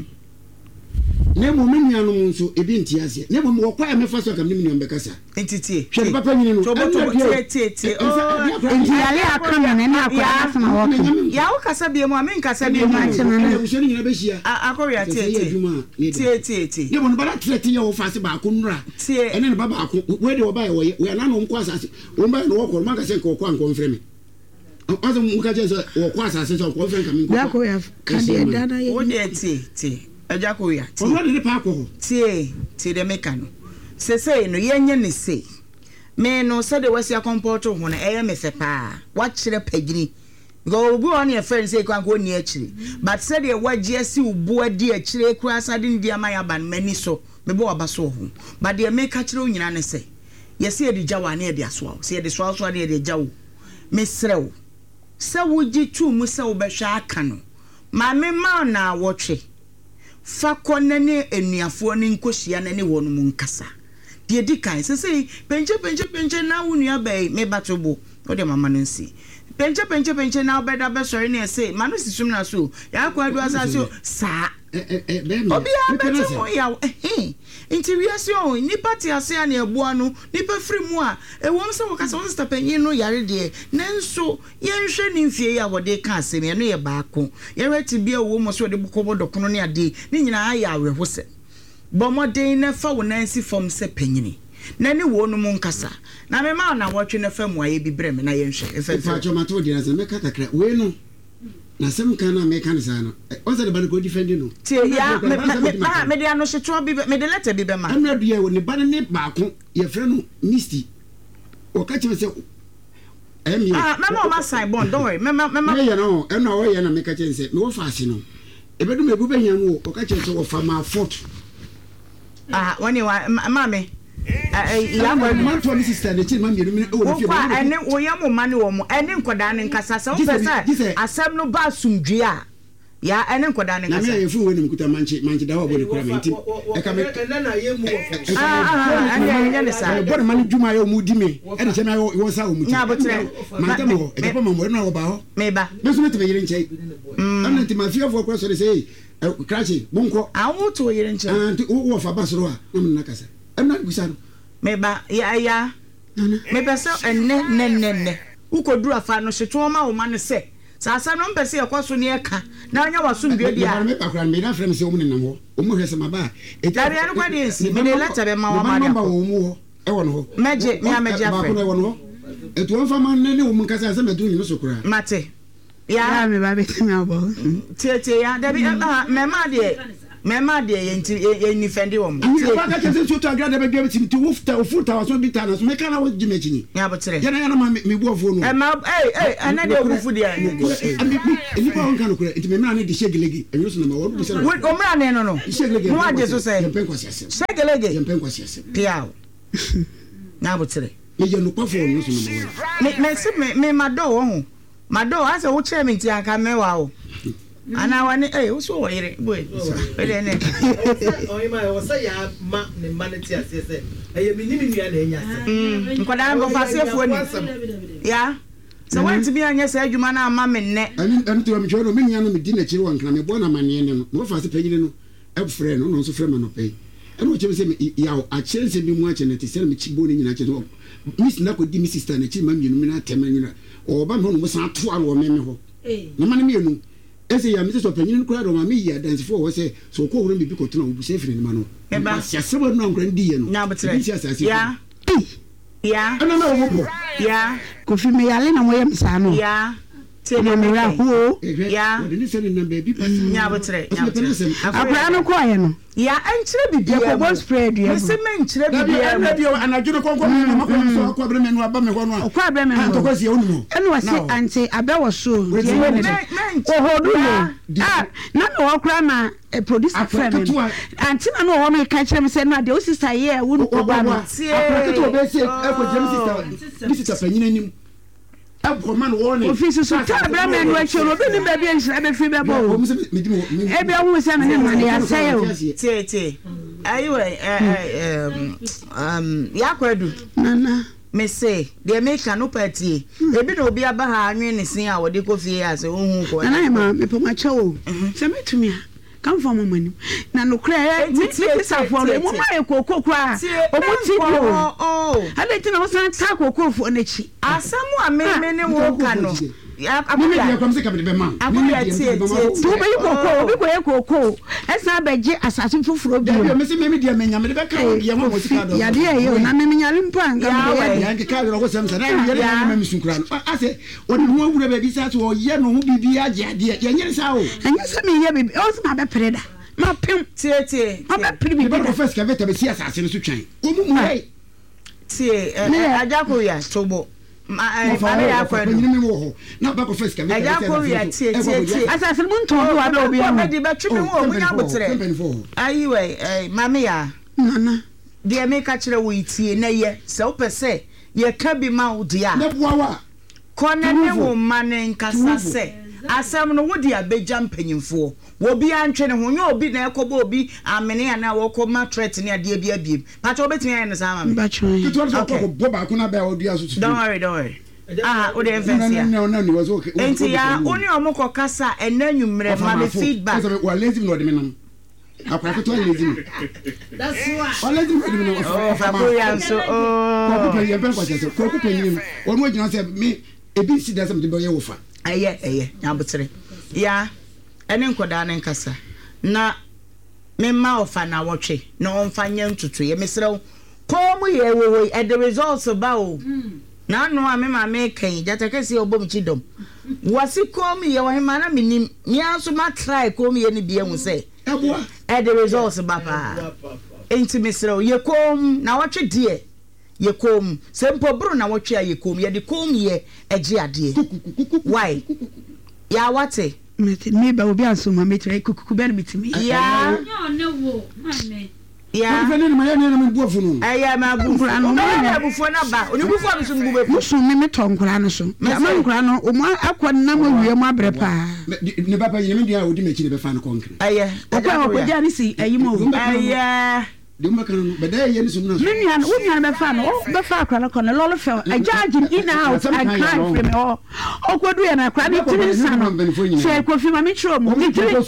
ne mo me nua no nso ebi nti ase ne mo wo kwa me fa so ka me nua be kasa entitie hwe papa nyini no tie tie tie oh enti yale akama ne na akwa sama wo ya wo kasa bie mu amen kasa bie mu e wo sheni nyina be hia akọwia tie tie tie tie tie ne mo no bara trete ye wo fa se ba ko nura ene ne ba ba ko we de wo ba ye we na no nko asase wo ba no wo ko man ka se nko ko anko mfre me aso mu ka je se wo ko asase so ko mfre ka me nko ya ko ya ka de dada ye wo de tie tie aja ko ya tie wo de pa ko tie tie de meka no se se no yenye ne se me no se de wasi akomporto ho na eye me se pa wa kire pagini go obu on your friend say kwan ko ni akire but se de wagie si ubu adi akire kura sade ndi amaya ban mani so me bo abaso ho but de me ka kire onyina ne se ye se de jawa na de aso se de so so de de jawo me srew se wuji tu mu se wo be hwa aka no ma me ma na wotwe fa konane enuafo ne nkohia na ne wonu mu nkasa de di kan se se penche penche penche na wonu abai me batobo o de mama no nsi penche penche penche na obeda be sori na se manu sisum na so ya kwa adu asase sa eh eh be obi abeti mo ya eh nti wiase o ni party ase a na ebuo no ni pa firi mu a ewom se wokasa won sister panyin no yare de nanso yenhwe ni mfie ya wode ka ase me no ye baako ye reti bia wo mo so de bukobo dokono ne ade ni nyina ya awehose bomoden na fa wonansi fom se panyini na ne wo no mu nkasa na me ma na wotwe na fa mu aye bi brem na yenhwe efa fa chomato di na se me kakakra we no na sem kana me kan sa no o se de ba ko defend no tie ya me me me de ano hyeto bi me de letter bi be ma amra bia wo ne ba ne baako ye frɛ no misty o ka che se emi ah mama o ma sign bond don't worry mama mama me ye no e no o ye na me ka che se me wo fa ase no e be du me bu be hia mu o ka che se wo fa ma fort ah woni wa mama eh ya ma ma to ni sister de chi ma mi mi o fi ba ene wo ya mo mane wo mo ene nkoda ne nkasa se wo pesa asem no ba sumdwe a ya ene nkoda ne nkasa na me ye fu wo ni mkuta manchi manchi da wo bo ni kura menti e ka me ene na ye mu wo ah ah ene ene ne sa bo ma ni djuma ye mu di me ene che me wo sa wo mu ti na botre ma ta mo e ka pa ma mo na wo ba ho me ba me so me te be yire nchai am na ti ma fia fo kwa so de sei krachi bonko awu to yire nchai ah ti wo fa basoro a na na kasa emna gusa no meba ya ya meba so enne ne ne ne ukoduru afa no hyeto ma wo ma ne se sasa no mpese yakoso ne eka na anya wasumdwe dia me pakra me na frem se wo ne nam ho o mo hwese maba e tare an kwa de si me de leta be ma wa ma dia wo mu ho e wo no ho meje me a meje afa ba ko e wo no ho e to fa ma ne ne wo mu kasa se medu ni so kura mate ya me ba betimi abo tie tie ya da bi me ma de me ma de yenti yeni fendi wo mo tie ba ka kese so to agrada be bi ti wufta ofuta waso bi ta na so me kana wo jime chini ya botere ya na ya na ma me bu ofo no e ma eh eh ana de wufu de ya ni ba on kan ko nti me mra ne de shegelegi enyo so na ma wo bi se o mra ne no no shegelegi mo aje so say yempen kwasi ase shegelegi yempen kwasi ase piao na botere me je no pafo no so na me me se me me mado wo ho mado ase wo chere me nti aka mewa o ana wani eh wo so wo yire boy ele ne o ima wo say ya ma ne maneti ase se eye mi ni mi nua na enya ase mm nkoda ngo fasefo ni ya so want bi anya se adwuma na ama me nne ani ani to mi choro mi nya no mi di na chiri wan kana me bo na mane ne no no fase panyine no e frɛ no no so frɛ ma no pay ɛno o chebe se ya a chire se bi mu a chene te se mi chibo ni nyina chene miss na ko di mi sister na chiri ma mi no mi na tema nyina o ba me no mo san to aro me me ho eh na ma ne mi enu ese ya mi se so panyine kura do ma mi ya dance for wo se so ko horo bi bi ko tuna obu se frɛ ni ma no e ba sia se bo no nkran di ye no na betre ya ya ana na wo bo ya Kofi me yale na moye msano ya te na me ra ho ya ni se ni na baby pass nya botre nya botre akwa no kwa ye no ya enchire bibia ya ko spread ya se me enchire bibia na bio anadwo ko ko na makwa so akwa bre me no aba me ho no akwa bre me no to kwasi onu mo enu wase anti abewo so ye ne o hodu no ah na me wo kra na a producer friend anti na no wo me ka kire me se na de o sister ye wo no ba no akwa to be se e ko jam sister this is panyina nim abroman warning office so ta bra me no achiro bi ni ba bi enhira be fi be bo e be hu se me ne ma ya say o tie tie ayo eh um um yakwadu nana me say de make no party e bi no obi aba ha anwe ne sin a wo de ko fie ase ohun ko nana ma me po ma cha o se metumi a come from mama na no kra me me sa for mo ma e kokoko kra o mo ti bi o oh ale ti na wo san ta kokoko fo na chi asamu a me me ne wo ka no mimi dia kwamse ka be ma mimi dia be ma tu be kokoko obi ko e kokoko esa ba je asase fufuro bi o me se mimi dia me nya me be ka o dia mo mo sika do ya dia ye na me nya limpa nga me ya nke ka ro ko sem sa na ye na me misunkura no ase o de ho awura ba bi sa so o ye no ho bibi age ade ya nyere sa o anya se me ye bibi o se ma be preda ma pem tie tie ma be preda bi be professor ka veta be si asase no so twan o mu mu hey tie ajako ya tobo ma ma ya kwado na ba professor ka veta ajako ya tie tie tie asase mu nton do aba obi o be di ba twimi wo mu nya botre ayiwe eh mame ya nana de me ka kire wo itie na ye se wo pese ye ka bi ma wo dia na boawa kone ne wo mane nkasa se asam no wo dia beja mpanyimfo wo bi antwe ne ho nya obi na ekobo obi amene ana wo ko ma threat ne ade bia bia pato obetimi aye ne sama me to to ko bo ba ko na ba odua so don't worry don't worry ah o de investia enti ya oni omoko kasa enanwumre ma me feedback wa lazy no de me nam akwa ko to lazy that's why o lazy no de me nam oh fa ko ya so oh ko ko pe ye ben kwa se ko ko pe yin o no gina se me ebi si da se me de ye wo fa aye aye nyabotre ya ene nkoda ne nkasa na memma ofa na wotwe na onfa nya ntutu ye mesrew kom ye wo e the results ba o na no a me ma me kan jatakasi obom chidom wasi kom ye wo hema na minim nya so ma try kom ye ne bia hu se eboa e the results ba pa enti mesrew ye kom na wotwe de ye kom sempo bru na wotwe ye kom ye de kom ye eje ade why ya wate me ba obi anso ma me try kukuku be me timi ya no no wo mame ya fa ne ma ya ne na me buafo no aya ma buafo no na buafo na ba oni buafo am so ngube fu so me me tonkura no so ya ma nkura no o mo akwa na mo wie mo abre pa ne papa yin me dia odi me chi ne be fa no konkere aya akwa ko dia ni si ayi mo aya de mo kan no be da ye ni so no me nua no nua be fa no be fa akwa na kono lolo fe a judge in out and crime from o okodu ya na akwa ni tiri sa no she ko fi ma me chiro mo ni tiri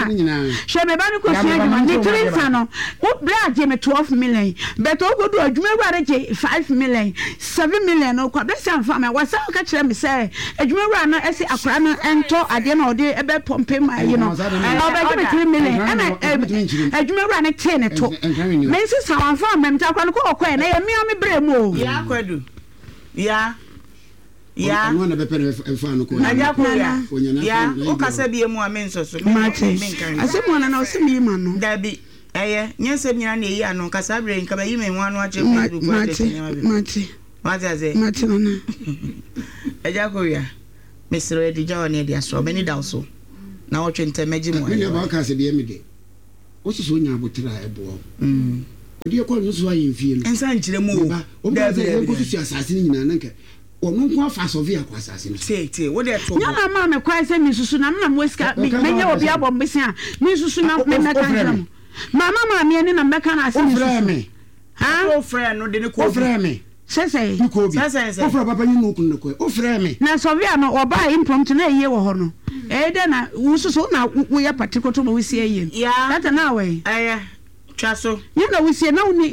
she me ba ni ko fi adwuma ni tiri sa no wo bra je me twelve million but okodu adwuma wura je five million seven million no kwa be san fa me wasa ka kire me say adwuma wura no ese akwa na ento ade na ode ebe pompe ma yi no o ba je me three million ana adwuma wura ne ten ne to mensi sawan fa mem ta kwa ko ko na ye mi o mi bre mu ya kwadu ya ya no na bepe e fa no ko aja ko ya ya o ka se bie mu amen so so me kan asemu na na o se mi ma no dabi eye nyensem nyina na eyi ano ka sa bre nka ba yi me ho anu ache kwa du kwa de mate mate aze mate na aja ko ya Mister Edija oni dia so many down so na o twente meji mu me ba ka se bie me de o si so nya abotira ebo mm odi ko no so ayi mfie no ensa nchire mu o ba ze ko su asase ni nyina nanka ono nko afa so via kwa asase no tie tie wo de to nya na ma me kwa se mi susu na na mo ska me nya obi abom besi a mi susu na me meka ntam mama ma me ni na meka na ase mi susu ha o friend no de ne ko frɛ me sese sese o frɛ papa ni no kun no ko o frɛ me na so via no oba impromptu na eye wo ho no e de na wo susu na wo ya patiko to mo wo sie eye ya that na we eh Chaso. You know we see now we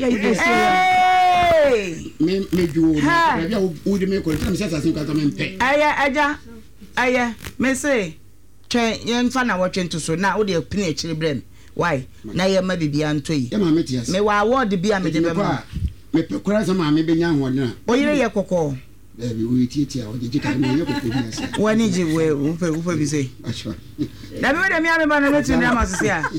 Hey. Me me ju. Bia wo de me ko tam se asase ko me mpe. Aya aja. Aya me say twen yen fa na wo twento so na wo de pin e kire brem. Why? Na ye ma bibia nto yi. Ye ma me tias. Me wa award bia me de be ma. Me pe kura sama me be nya ho na. O yire ye kokko. Ebi wo tietia o de jika me ye kokko bi ase. Wani ji we wo pe wo pe bi say. Acho. Na be de me ame ba na metu na ma sisi a.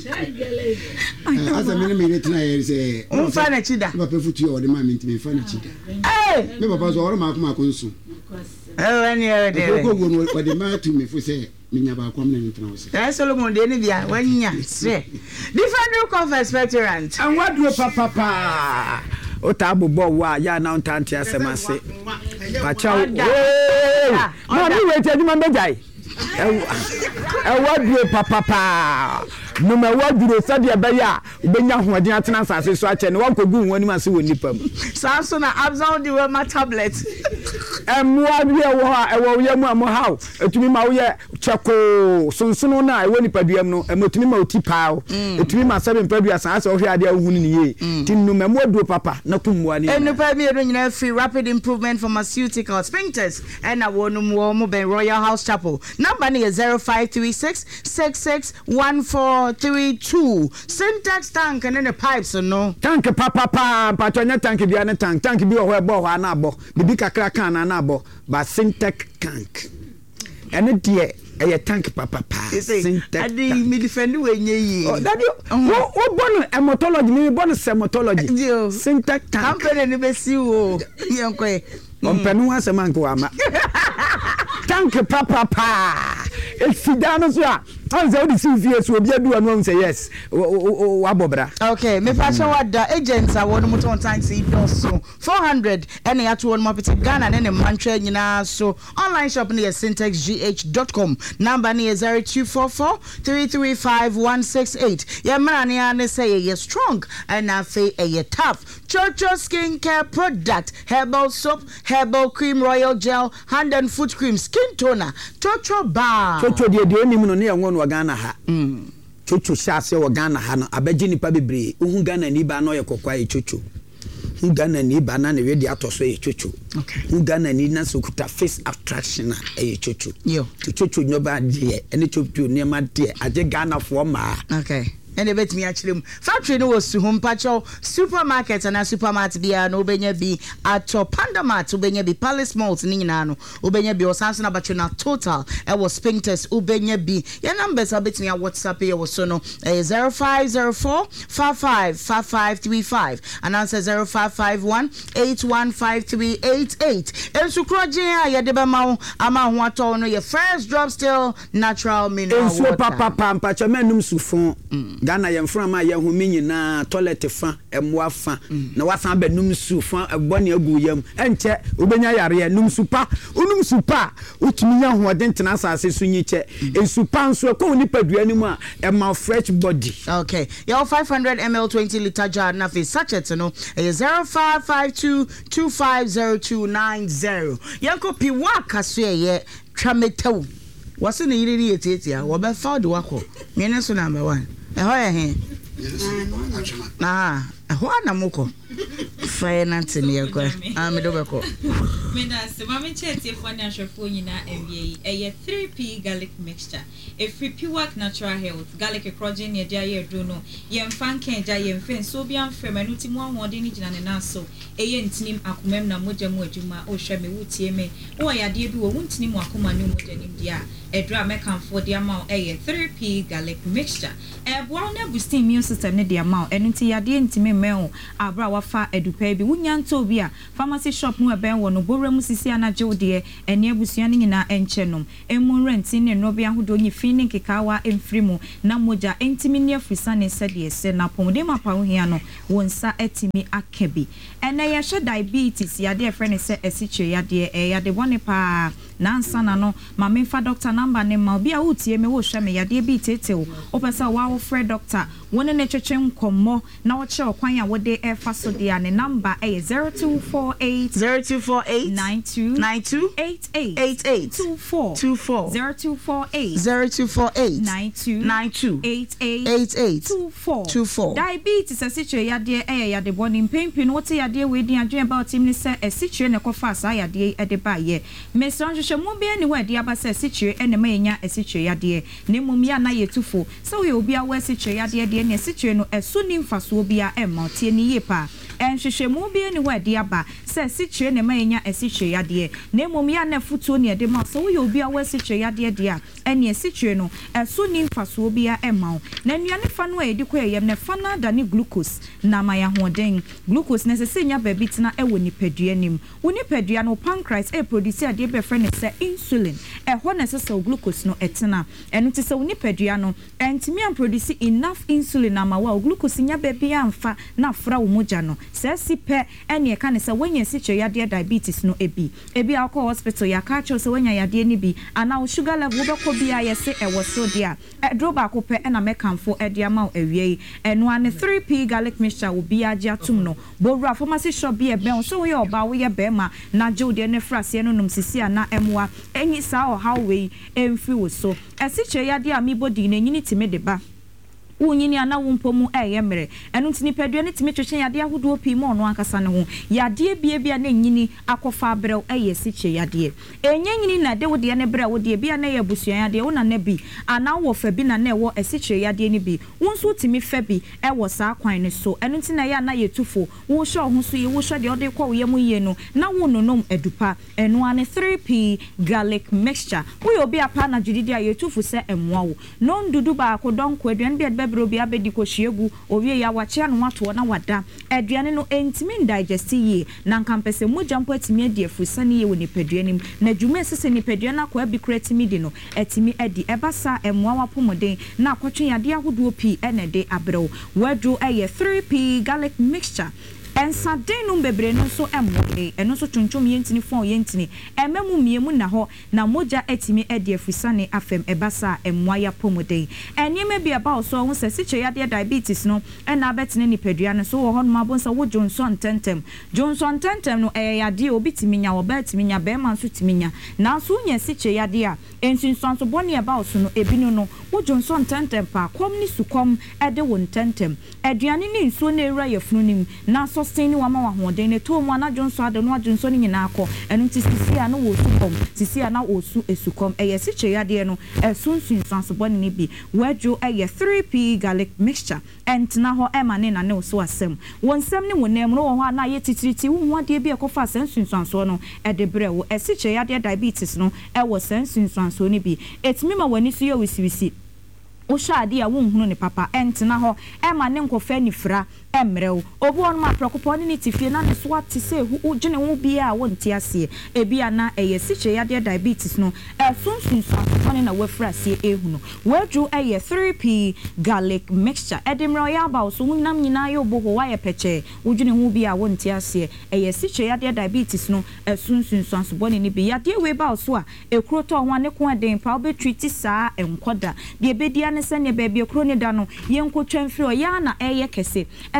Asa me me retna ye se. On fa na chida. Papa futu o de ma me ntime fa na chida. Eh. Me papa so o ma ko ma ko nsu. Eh wani e de. Ko go no o de ma tu me fu se me nya ba kwam na ntna wo se. Eh Solomon de ni bia wanya se. Different cough expectorant. And what do papa pa? Ota bobo wa ya na ntanti asemase. Pacha o. No ni we tedi man bejai. E what do papa pa? No me what do said ya be ya benya hoden atena asase so ache ne wankogu nwani ma se woni pam. Sanso na absound the my tablet. Emwa bi e wo ha e wo ye mu am how etumi ma wo ye cheko sunsuno na e woni paduam no emotumi ma oti pao etumi ma seven padua san ase wo hwe ade ahunu ni ye tinu memo do papa na kumwa ni enupa mi edo nyina free rapid improvement pharmaceutical sphincters and na wonum wo mo ben Royal House Chapel number ni is zero five three six six six one four three two syntax tank and the pipes no tank papa pa patonya tank bia ne tank tank bi wo ho e bo ho ana abo bibi kakra kan na na abo ba syntax tank ene die e tank papa pa syntax adi me defend we nye yi oh daddy wo wo bono hematology me bono hematology syntax tank company ni be si wo yenko e ompenu asema nko ama tank papa pa e sidano so a Anze odi si fie so obi adu anu say yes wa bobra. Okay, me fashion wada agents are one motor tanks e so four hundred and ya to one more pete Ghana and Manchester nyina so online shop near syntax g h dot com number near zero two four four three three five one six eight. Ya man ya say you strong and na fe e tough. Chocho skincare product, herbal soap, herbal cream, royal gel, hand and foot cream, skin toner, Chocho bar. Chocho de de oni mu no ne yanwo Ghana ha mm chocho shase wo Ghana ha no abaji nipa bebre uhu Ghana ni ba no ye kokwa ye chocho hu Ghana ni ba na ne we de atoso ye chocho okay hu Ghana ni na sokuta face attraction ye chocho yo chocho nyoba de ene chocho ne ma de age Ghana fo ma okay and they bet me actually factory no was home pacho supermarket and a supermarket bia no obenya bi ato Panda Mart obenya bi Palace Malt ni nyina no obenya bi osanso na bacho na total e was Sphincters obenya bi your numbers are between your WhatsApp here was so no zero five zero four five five five five three five and answer zero five five one eight one five three eight eight ensu kroje a ye de be ma ama ho ato no your first drop still natural mineral water ensu papa papa pacho menum sufon Ghana yemfra ma ye humi nyina toilet fa emwa fa na wasan ba num su fa ebone agu yam enche obenya yare num supa unum supa utumi nya hoden tena asase su nyiche ensupa nso ko ni padua ni mu a ema fresh body okay your five hundred milliliters twenty liter jar na fi sachet no zero five five two two five zero two nine zero yanko pi waka so ye twametew wase ne yiri yetietia wo be fa de wako me so number one eh ho ye he na eh ho na moko finance ni ekwa am do beko me da se ma me chete fo na hwefo nyina enwie eye three p garlic mixture every pure natural health garlic protein ye dia ye do no ye mfa nkan ja ye mfa so bia mfa manuti mu ahode ni gina ne na so eye ntinim akomam na mogya mu adwuma o hwe me wutie me o yade bi wo ntinim akoma ne mogya nim dia edra mekanfo dia ma eye three p garlic mixture e bo na boost immune system ne dia ma enu ti yade ntimi me o abra wafa edupa bi wunya nto bi a pharmacy shop mu eben wo no borem sisi anaje de ene abusua ne nyina enchenom emu rent ne no bi ahodo nyi fini kekawa emfrimu na mogya ntimi ne afisa ne sede ese na pomde mapa wo hia no wonsa etimi akabi ene ye hwe diabetes yade e frene se esiche yade e yade bone pa na ansana no ma memfa doctor number ne ma obi a utie me wo hwe me yade bi tetew opesa wa wo frɛ doctor wone ne twetwe nkommo na wo kye okwan a wode e fa so de ane number e zero two four eight zero two four eight nine two nine two eight eight eight eight two four two four zero two four eight zero two four eight nine two nine two eight eight eight eight two four two four diabetes asitre yade e yade boni mpempi no wote yade we din adwen about him ne se asitre ne kofa sa yade e de ba ye meso nhwehwe mu bi ani wadi aba se asitre ene ma enya asitre yade ne mum ya na yetufo so we obi a we asitre yade de ne asitre no esu ni mfaso obi a emma tie ni yepa enhwehwe mu bi ani wadi aba se asitre ne ma enya asitre yade ne mum ya na futuo ne de ma so we obi a we asitre yade de a ene asitre no esu ni mfaso obi a emma na nuane fa no e di ko yem ne fa na da ne glucose na ma ya hoden glucose ne se senya ba bitina e woni padua nim woni padua no pancreas e produce ade be frɛ ne se insulin e ho ne se se glucose no etena eno ti se woni padua no entimi am produce enough insulin na ma wa glucose nya ba bia amfa na fra wo mogya no se sipe ene e ka ne se wanya si kye yade diabetes no ebi ebi akọ hospital ya ka kye se wanya yade ni bi ana wo sugar level wo be ko bia ye se e wo so dia e dro ba ko pe e na mekanfo e dia ma ewie eno ane three p garlic mixture wo bia agye atum no bowura pharmacy shop bi e ben so wo ye oba wo ye be ma na jode ne frase no num sisi ana emwa enyi sa o how we emfi wo so esi kye yade a mi body na nyini time de ba unyini ana wumpomu eye mere enu ntini pedua ne timi twetwe yade ahodo pi mo no ankasa ne ho yade bia bia na nyini akofa abrew eye siche yade enye nyini na de wode ne bra wode bia na ye busua yade wo na na bi ana wo fa bi na na wo esiche yade ne bi wonso timi fa bi e wo sa kwan ne so enu ntina ya na ye tufo wo hwe ho so ye wo hwe de ode kwa wo ye mu ye no na wo nonom edupa enu ane three p garlic mixture wo yo bia pa na jididi a ye tufu se emwa wo no ndudu ba ko don ko aduan bia bebro bia bedi ko hyiegu owie ya wache anu wato na wada aduane no entimi digest yi na nkampese mogya mpo atimi adi afusane ye woni paduanim na dwuma sese ni paduana ko abi kratimi di no atimi adi ebasa emwa wapomoden na akotwe yade ahodo pi ene de abrew wadu eye three p garlic mixture ensa denum bebre no so emode eno so tuntum yentini fon yentini ememu miemu na ho na moja etimi edi afusane afem ebasa emwaya pomoden enime bia ba so ho se siche yade diabetes no ena betene ni padua no so wo ho no mabonsa wo Johnson tentem Johnson tentem no eh yade obitimi nya wo betimi nya be man so timinya na so nya siche yade a ensunson so boni eba so no ebinu no wo Johnson tentem pa kom ni sukom ede won tentem aduane ni nso na ewura yefunu nim na so sini wa ma wa hoden ne to mu ana Johnson ade no adwonso ni nyina akọ enu ti sisi ana wo sukom sisi ana osu esukom eye siche yade no esunsun sansobọ ni bi wadwo eye three p garlic mixture entna ho emane na ne so asem wonsem ni wonem no ho ana ye titiriti wo ade bi ekofa sansun sanso no ede bre wo esiche yade diabetes no e wo sansun sanso ni bi etimi ma wani so ye wisiwisi wo shade a wo nhunu ne papa entna ho emane nkofa ni fra emrew obu on ma prokopon ni tifie na ne so ati se hu gene wo bia a wonti ase e bia na eye siche yade diabetes no e sunsun so na wafra se ehunu wadu eye three p garlic mixture edimro ya ba so wunam nyina ye obo wa ye peche wo gene wo bia a wonti ase eye siche yade diabetes no e sunsun so boni ni bi yade we ba so a ekroto ho ne ko den pa obe treat saa enkoda de bedia ne se ne ba bi ekro ne da no ye nkotwa mfiri o ya na eye kese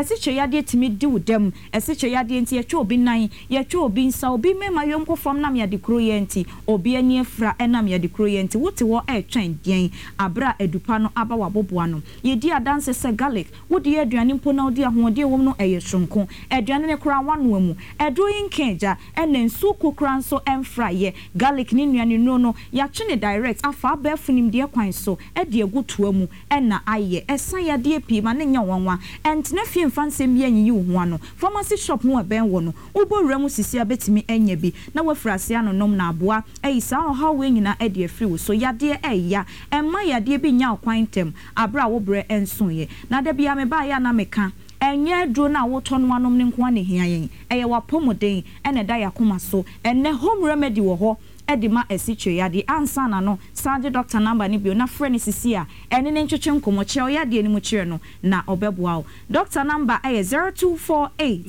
ɛsikyire yadeɛ timi di wo dam ɛsikyire yadeɛ nti yɛtwa obi nan yɛtwa obi nsa obi mema yom ko fam nam yɛde kro yɛ nti obi ani afra ɛnam yɛde kro yɛ nti wote wɔ ɛtwɛn deɛn abra adupa no aba waboboa no yɛdi adanse sɛ garlic wode yɛ aduane mpo na wode ahoɔden wom no ɛyɛ sonko aduane ne kora wanoa mu ɛduro yi nkenja ɛna nsu kokora nso ɛmfra yɛ garlic ne nnuane no no yɛatwe ne direct afa abɛfunim deɛ kwan so ɛde agu toa mu ɛna ayɛ ɛsan yadeɛ pii ma ne nya wanwa ɛntena fie mfa nsɛm bi anyi wo ho ano pharmacy shop no ɛbɛn wɔ no wobɔwura mu sisi abɛtumi anya bi na wafra ase anonom na aboa ɛyi saa ɔhaw we nyina ɛde afiri wo so yadeɛ ɛya ɛma yadeɛ bi nya kwan tem abra wo brɛ ɛnso yɛ na da bia me ba ya na meka enye dro na wotɔ no anom ne nko ane hia yɛn ɛyɛ wapomoden ɛna da yakoma so ɛnɛ home remedy wɔ hɔ ɛde ma ɛsikyire yade ansa na no sage doctor number ne bio na frɛ ne sisi a ɛne ne ntwetwe nkɔmɔ kyerɛ yade ne mu kyerɛ no na ɔbɛboa wo doctor number ɛyɛ zero two four eight